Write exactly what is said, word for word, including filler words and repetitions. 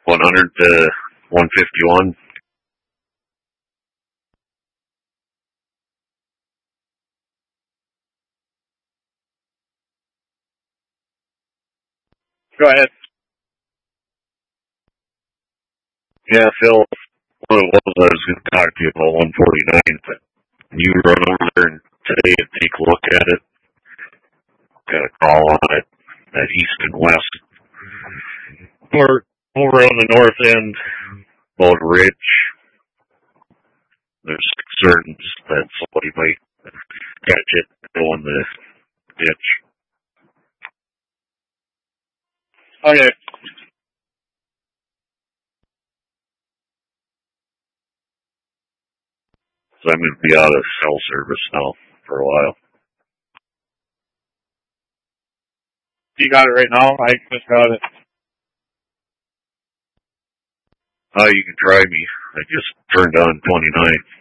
one hundred to one fifty-one. Go ahead. Yeah, Phil, what it was, I was going to talk to you about one forty-nine, but you run over there and today and take a look at it. Got a call on it at east and west. Or over on the north end, about a ridge. There's concerns that somebody might catch it and go in the ditch. Okay. So I'm going to be out of cell service now for a while. You got it right now? I just got it. Oh, you can try me. I just turned on twenty-nine.